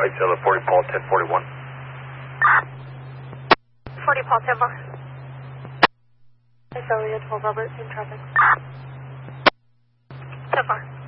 White Sailor 40 Paul 1041. 40 Paul 10 4. It's Elliot 12 Robert in traffic. 10 4.